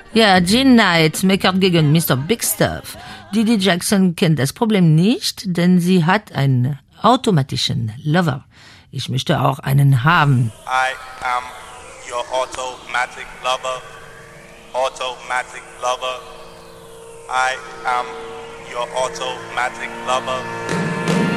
Ja, Gene Knight meckert gegen Mr. Big Stuff. Didi Jackson kennt das Problem nicht, denn sie hat einen automatischen Lover. Ich möchte auch einen haben. I am your automatic lover. Automatic lover. I am your automatic lover.